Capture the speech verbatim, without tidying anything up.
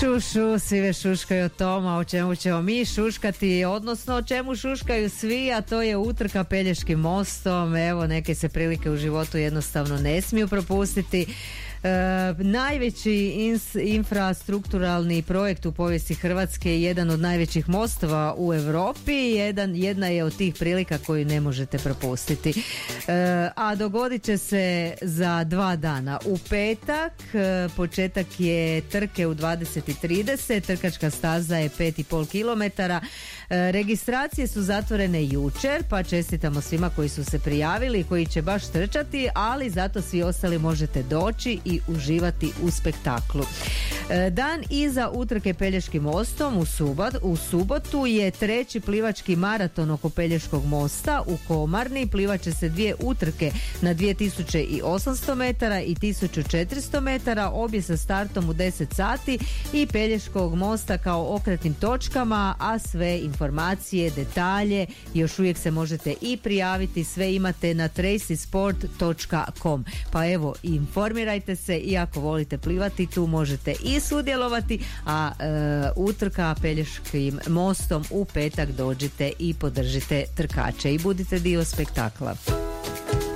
Šu, šu, svi već šuškaju o tome, o čemu ćemo mi šuškati, odnosno o čemu šuškaju svi, a to je utrka Pelješkim mostom. Evo, neke se prilike u životu jednostavno ne smiju propustiti. E, najveći ins, infrastrukturalni projekt u povijesti Hrvatske je jedan od najvećih mostova u Europi. Jedan, jedna je od tih prilika koju ne možete propustiti. E, a dogodit će se za dva dana. U petak, e, početak je trke u dvadeset i trideset, trkačka staza je pet i pol kilometara. E, registracije su zatvorene jučer, pa čestitamo svima koji su se prijavili i koji će baš trčati, ali zato svi ostali možete doći i uživati u spektaklu. E, dan iza utrke Pelješkim mostom u, subot, u subotu je treći plivački maraton oko Pelješkog mosta u Komarni. Plivat će se dvije utrke na dvije tisuće osamsto metara i tisuću četiristo metara, obje sa startom u deset sati i Pelješkog mosta kao okretnim točkama, a sve informacije, detalje još uvijek se možete i prijaviti, sve imate na tracy sport točka com. Pa evo, informirajte se i ako volite plivati, tu možete i sudjelovati, a e, utrka Pelješkim mostom u petak dođite i podržite trkače i budite dio spektakla.